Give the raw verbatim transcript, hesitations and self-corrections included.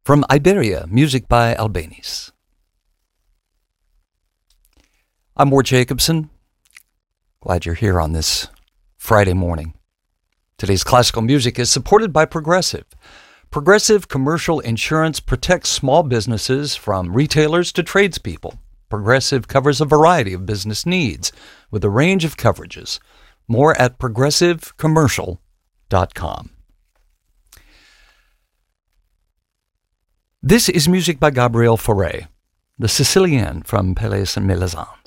From Iberia, music by Albéniz. I'm Ward Jacobson. Glad you're here on this Friday morning. Today's classical music is supported by Progressive. Progressive Commercial Insurance protects small businesses from retailers to tradespeople. Progressive covers a variety of business needs with a range of coverages. More at progressive commercial dot com. This is music by Gabriel Fauré, the Sicilian from Pelléas and Milazan.